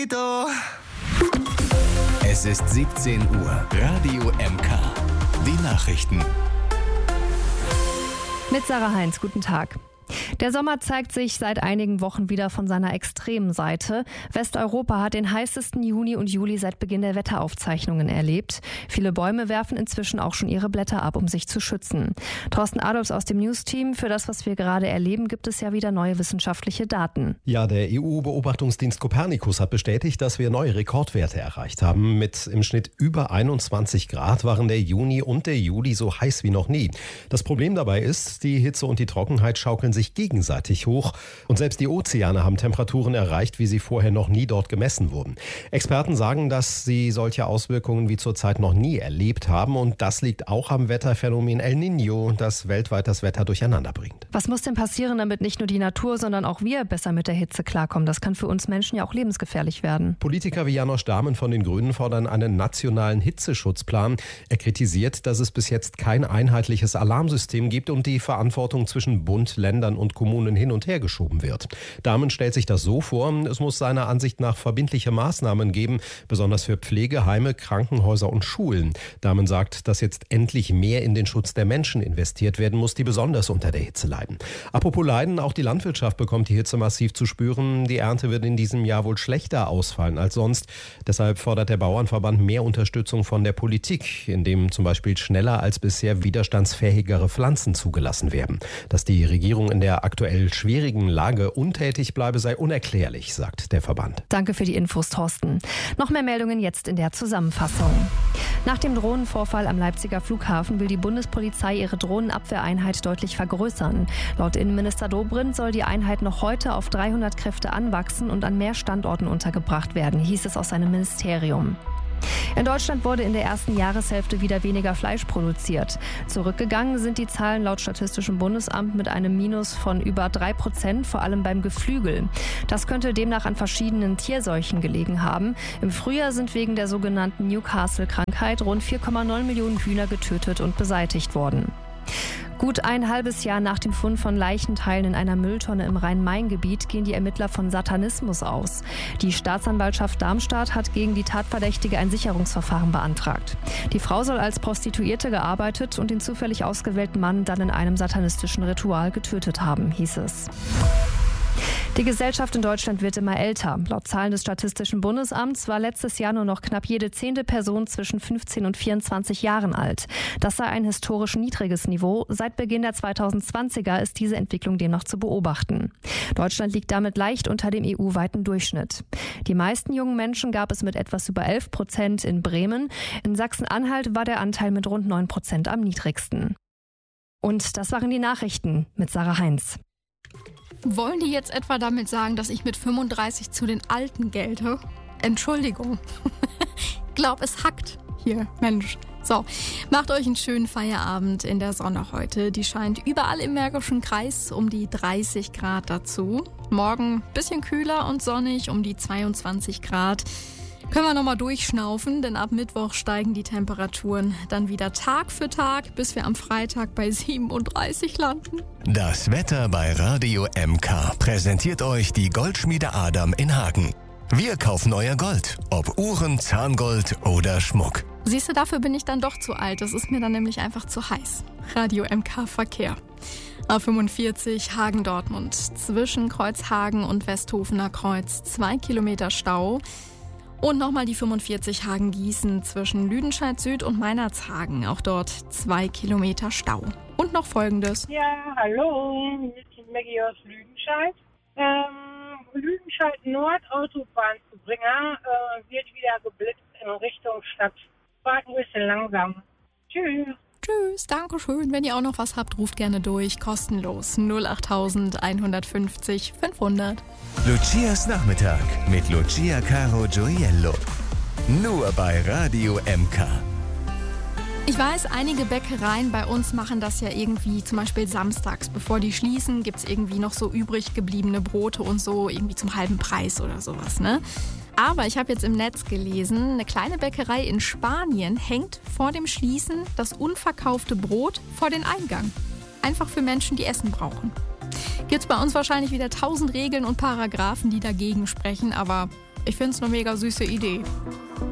Es ist 17 Uhr. Radio MK. Die Nachrichten. Mit Sarah Heinz, guten Tag. Der Sommer zeigt sich seit einigen Wochen wieder von seiner extremen Seite. Westeuropa hat den heißesten Juni und Juli seit Beginn der Wetteraufzeichnungen erlebt. Viele Bäume werfen inzwischen auch schon ihre Blätter ab, um sich zu schützen. Thorsten Adolfs aus dem News-Team. Für das, was wir gerade erleben, gibt es ja wieder neue wissenschaftliche Daten. Ja, der EU-Beobachtungsdienst Copernicus hat bestätigt, dass wir neue Rekordwerte erreicht haben. Mit im Schnitt über 21 Grad waren der Juni und der Juli so heiß wie noch nie. Das Problem dabei ist, die Hitze und die Trockenheit schaukeln sich gegenseitig hoch und selbst die Ozeane haben Temperaturen erreicht, wie sie vorher noch nie dort gemessen wurden. Experten sagen, dass sie solche Auswirkungen wie zurzeit noch nie erlebt haben und das liegt auch am Wetterphänomen El Niño, das weltweit das Wetter durcheinander bringt. Was muss denn passieren, damit nicht nur die Natur, sondern auch wir besser mit der Hitze klarkommen? Das kann für uns Menschen ja auch lebensgefährlich werden. Politiker wie Janosch Dahmen von den Grünen fordern einen nationalen Hitzeschutzplan. Er kritisiert, dass es bis jetzt kein einheitliches Alarmsystem gibt und die Verantwortung zwischen Bund, Ländern und Kommunen hin und her geschoben wird. Dahmen stellt sich das so vor, es muss seiner Ansicht nach verbindliche Maßnahmen geben, besonders für Pflegeheime, Krankenhäuser und Schulen. Dahmen sagt, dass jetzt endlich mehr in den Schutz der Menschen investiert werden muss, die besonders unter der Hitze leiden. Apropos Leiden, auch die Landwirtschaft bekommt die Hitze massiv zu spüren. Die Ernte wird in diesem Jahr wohl schlechter ausfallen als sonst. Deshalb fordert der Bauernverband mehr Unterstützung von der Politik, indem zum Beispiel schneller als bisher widerstandsfähigere Pflanzen zugelassen werden. Dass die Regierung in der aktuell schwierigen Lage untätig bleibe, sei unerklärlich, sagt der Verband. Danke für die Infos, Thorsten. Noch mehr Meldungen jetzt in der Zusammenfassung. Nach dem Drohnenvorfall am Leipziger Flughafen will die Bundespolizei ihre Drohnenabwehreinheit deutlich vergrößern. Laut Innenminister Dobrindt soll die Einheit noch heute auf 300 Kräfte anwachsen und an mehr Standorten untergebracht werden, hieß es aus seinem Ministerium. In Deutschland wurde in der ersten Jahreshälfte wieder weniger Fleisch produziert. Zurückgegangen sind die Zahlen laut Statistischem Bundesamt mit einem Minus von über 3%, vor allem beim Geflügel. Das könnte demnach an verschiedenen Tierseuchen gelegen haben. Im Frühjahr sind wegen der sogenannten Newcastle-Krankheit rund 4,9 Millionen Hühner getötet und beseitigt worden. Gut ein halbes Jahr nach dem Fund von Leichenteilen in einer Mülltonne im Rhein-Main-Gebiet gehen die Ermittler von Satanismus aus. Die Staatsanwaltschaft Darmstadt hat gegen die Tatverdächtige ein Sicherungsverfahren beantragt. Die Frau soll als Prostituierte gearbeitet und den zufällig ausgewählten Mann dann in einem satanistischen Ritual getötet haben, hieß es. Die Gesellschaft in Deutschland wird immer älter. Laut Zahlen des Statistischen Bundesamts war letztes Jahr nur noch knapp jede 10. Person zwischen 15 und 24 Jahren alt. Das sei ein historisch niedriges Niveau. Seit Beginn der 2020er ist diese Entwicklung demnach zu beobachten. Deutschland liegt damit leicht unter dem EU-weiten Durchschnitt. Die meisten jungen Menschen gab es mit etwas über 11% in Bremen. In Sachsen-Anhalt war der Anteil mit rund 9% am niedrigsten. Und das waren die Nachrichten mit Sarah Heinz. Wollen die jetzt etwa damit sagen, dass ich mit 35 zu den Alten gelte? Entschuldigung. Glaub, es hackt hier, Mensch. So, macht euch einen schönen Feierabend in der Sonne heute. Die scheint überall im Märkischen Kreis um die 30 Grad dazu. Morgen ein bisschen kühler und sonnig um die 22 Grad. Können wir nochmal durchschnaufen, denn ab Mittwoch steigen die Temperaturen dann wieder Tag für Tag, bis wir am Freitag bei 37 landen. Das Wetter bei Radio MK präsentiert euch die Goldschmiede Adam in Hagen. Wir kaufen euer Gold, ob Uhren, Zahngold oder Schmuck. Siehst du, dafür bin ich dann doch zu alt. Das ist mir dann nämlich einfach zu heiß. Radio MK Verkehr. A45 Hagen-Dortmund. Zwischen Kreuzhagen und Westhofener Kreuz 2 Kilometer Stau. Und nochmal die 45 Hagen-Gießen zwischen Lüdenscheid Süd und Meinerzhagen. Auch dort 2 Kilometer Stau. Und noch Folgendes. Ja, hallo, hier ist die Maggie aus Lüdenscheid. Lüdenscheid Nord Autobahnzubringer wird wieder geblitzt in Richtung Stadt. Fahrt ein bisschen langsam. Tschüss. Tschüss, danke schön. Wenn ihr auch noch was habt, ruft gerne durch. Kostenlos 08000 150 500. Lucias Nachmittag mit Lucia Caro Gioiello. Nur bei Radio MK. Ich weiß, einige Bäckereien bei uns machen das ja irgendwie, zum Beispiel samstags. Bevor die schließen, gibt es irgendwie noch so übrig gebliebene Brote und so, irgendwie zum halben Preis oder sowas, ne? Aber ich habe jetzt im Netz gelesen, eine kleine Bäckerei in Spanien hängt vor dem Schließen das unverkaufte Brot vor den Eingang. Einfach für Menschen, die Essen brauchen. Gibt's bei uns wahrscheinlich wieder 1000 Regeln und Paragraphen, die dagegen sprechen, aber Ich finde es eine mega süße Idee.